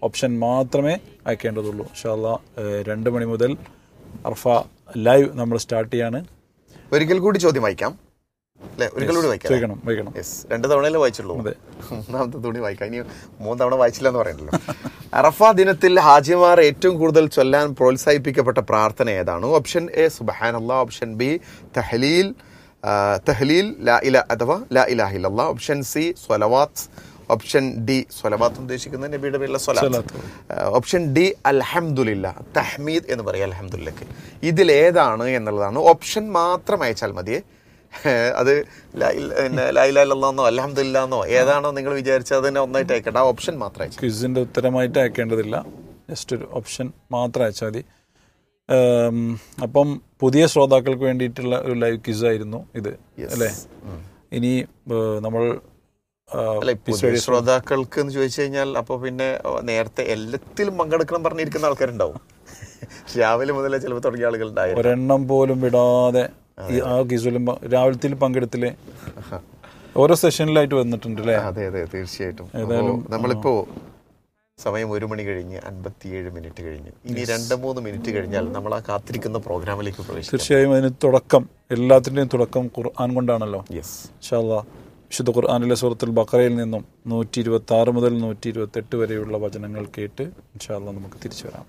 Option മാത്രമേ അയക്കേണ്ടതുള്ളൂ. ഇൻഷാ അല്ലാഹ് 2 മണി മുതൽ അർഫ ലൈവ് നമ്മൾ സ്റ്റാർട്ട് ചെയ്യാണ്. ഒരിക്കൽ കൂടി ചോദ്യം വായിക്കാം അല്ലേ? ഒരിക്കൽ കൂടി വായിക്കണം. 2 തവണയല്ലേ വായിച്ചുള്ളൂ. മൂന്നാമത്തെ തവണ വായിക്കാം. ഇനി 3 തവണ വായിച്ചില്ല എന്ന് പറയണ്ടല്ലോ. അറഫ ദിനത്തിൽ ഹാജിമാർ ഏറ്റവും കൂടുതൽ ചൊല്ലാൻ പ്രോത്സാഹിപ്പിക്കപ്പെട്ട പ്രാർത്ഥന ഏതാണ്? Option A Subhanallah, option B തഹ്ലീൽ ലാ ഇലാഹ ഇല്ലല്ലാഹ്, ഓപ്ഷൻ സി സ്വലവാത്ത്, ഓപ്ഷൻ ഡി സ്വലവാത്ത് ഉദ്ദേശിക്കുന്നത് നബിയുടെ പേരിലുള്ള സ്വലാത്ത്, ഓപ്ഷൻ ഡി അൽഹംദുലില്ലാ, തഹ്മീദ് എന്ന് പറയാം അൽഹംദുലില്ലക്ക്. ഇതിലേതാണ് എന്നുള്ളതാണ്. ഓപ്ഷൻ മാത്രം അയച്ചാൽ മതിയേ. അത് ലാ ഇലാഹ ഇല്ലല്ലാഹ് അൽഹംദുലില്ലാന്നോ ഏതാണോ നിങ്ങൾ വിചാരിച്ചത് അതിനെ ഒന്നായിട്ട് അയക്കേണ്ട. ആ ഓപ്ഷൻ മാത്രം അയച്ചു. ക്വിസിന്റെ ഉത്തരമായിട്ട് അയക്കേണ്ടതില്ല, ജസ്റ്റ് ഒരു ഓപ്ഷൻ മാത്രം അയച്ചാൽ മതി. അപ്പം പുതിയ ശ്രോതാക്കൾക്ക് വേണ്ടിയിട്ടുള്ള ഒരു ലൈവ് ക്വിസ് ആയിരുന്നു ഇത് അല്ലേ? ഇനി നമ്മൾ ശ്രോതാക്കൾക്ക് എന്ന് ചോദിച്ചു കഴിഞ്ഞാൽ അപ്പോൾ പിന്നെ നേരത്തെ എല്ലാത്തിലും പങ്കെടുക്കണം പറഞ്ഞിരിക്കുന്ന ആൾക്കാരുണ്ടാവും. രാവിലെ മുതലേ ചിലപ്പോൾ തുടങ്ങിയ ആളുകളുണ്ടായി. ഒരെണ്ണം പോലും വിടാതെ ആ ക്വിസിലും രാവിലത്തെ പങ്കെടുത്തില്ലേ? ഓരോ സെഷനിലായിട്ട് വന്നിട്ടുണ്ട് അല്ലേ? അതെ അതെ തീർച്ചയായിട്ടും. ഏതായാലും നമ്മളിപ്പോ സമയം 1 മണി കഴിഞ്ഞ് 57 മിനിറ്റ് കഴിഞ്ഞു. ഇനി 2-3 മിനിറ്റ് കഴിഞ്ഞാൽ നമ്മൾ ആ കാത്തിരിക്കുന്ന പ്രോഗ്രാമിലേക്ക് പ്രവേശിക്കും. തീർച്ചയായും അതിന് തുടക്കം, എല്ലാത്തിൻ്റെയും തുടക്കം ഖുർആൻ കൊണ്ടാണല്ലോ. ഇൻഷാ അല്ലാഹ് വിശുദ്ധ ഖുർആനിലെ സൂറത്തുൽ ബഖറയിൽ നിന്നും 126 മുതൽ 128 വരെയുള്ള വചനങ്ങൾ കേട്ട് ഇൻഷാ അല്ലാഹ് നമുക്ക് തിരിച്ചു വരാം.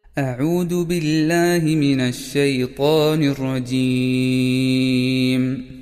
أعوذ بالله من الشيطان الرجيم